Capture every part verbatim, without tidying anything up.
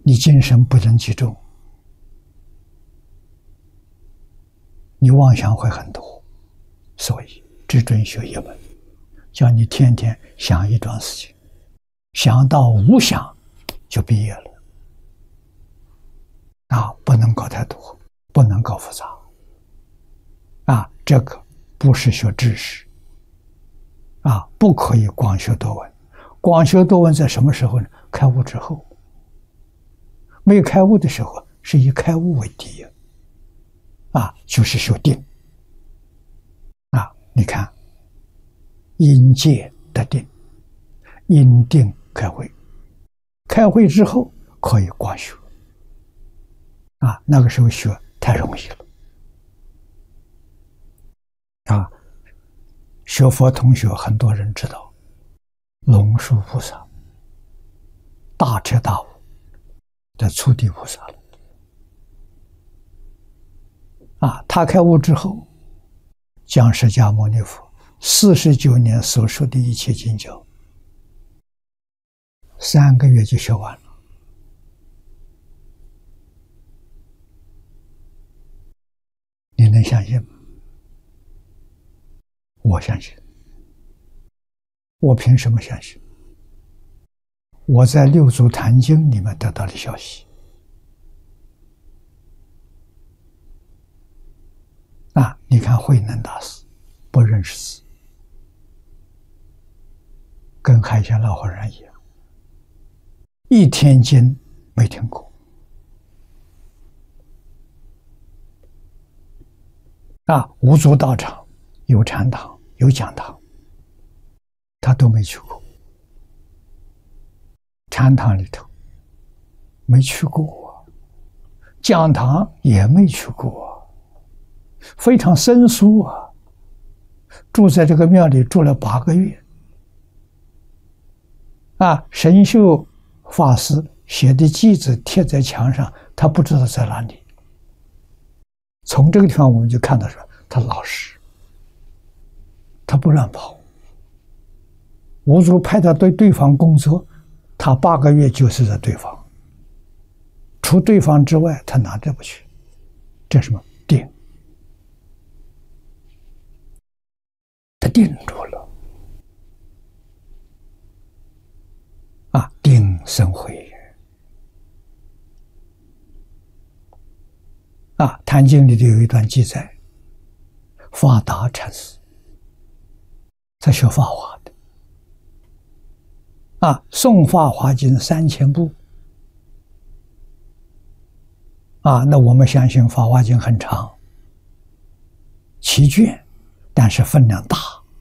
你精神不能集中，你妄想会很多，所以只准学一门，叫你天天想一桩事情，想到无想就毕业了。啊，不能搞太多，不能搞复杂。啊，这个不是学知识。啊，不可以光学多闻。光学多闻在什么时候呢？开悟之后。没开悟的时候，是以开悟为第一。啊，就是修定。啊，你看，因戒得定，因定开慧，开慧之后可以光学。啊，那个时候学太容易了。啊，学佛同学很多人知道，龙树菩萨大彻大悟的初地菩萨了。啊，他开悟之后，将释迦牟尼佛四十九年所说的一切经教，三个月就学完了。你能相信吗？我相信。我凭什么相信？我在《六祖坛经》里面得到的消息。啊，你看慧能大师不认识字，跟海鲜老和尚一样，一天经没听过。啊，五祖道场有禅堂有讲堂，他都没去过。禅堂里头没去过，讲堂也没去过，非常生疏啊。住在这个庙里住了八个月。啊，神秀法师写的偈子贴在墙上，他不知道在哪里。从这个地方我们就看到说他老实，他不乱跑。五祖派他对对方工作，他八个月就是在对方，除对方之外他哪里不去？这是什么？定。他定住了。啊，定生慧。啊，《坛经》里头有一段记载，法达禅师，他学法华的。啊，诵《法华经》三千部。啊，那我们相信《法华经》很长，七卷，但是分量大。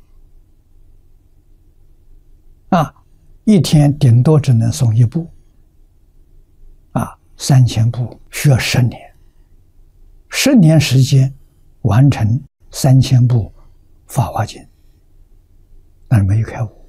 啊，一天顶多只能诵一部。啊，三千部需要十年。十年时间完成三千部《法华经》，但是没有开悟。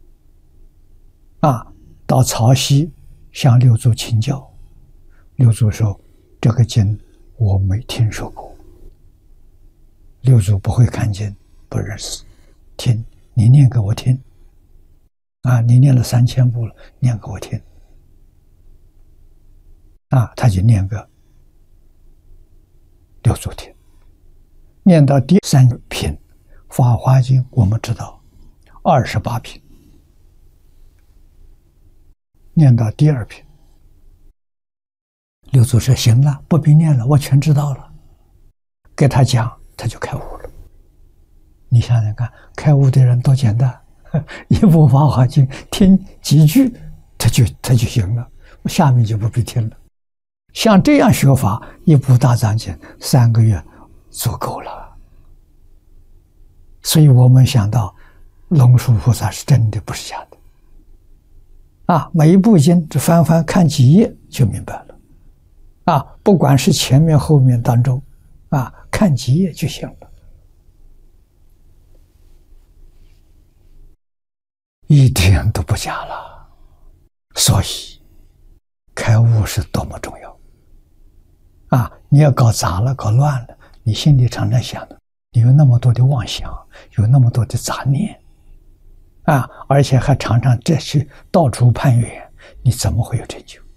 啊，到曹溪向六祖请教，六祖说：“这个经我没听说过。”六祖不会看经，不认识，听你念给我听。啊，你念了三千部了，念给我听。啊，他就念个六祖听，念到第三品《法华经》，我们知道二十八品，念到第二品，六祖说：“行了，不必念了，我全知道了。”给他讲，他就开悟了。你想想看，开悟的人多简单，一部《法华经》听几句，他就他就行了，下面就不必听了。像这样学法，一部大藏经三个月足够了。所以我们想到龙树菩萨是真的，不是假的。啊，每一部经只翻翻看几页就明白了。啊，不管是前面后面当中，啊，看几页就行了，一点都不假了。所以开悟是多么重要。啊，你要搞杂了，搞乱了，你心里常常想的，你有那么多的妄想，有那么多的杂念，啊，而且还常常这去到处攀缘，你怎么会有成就？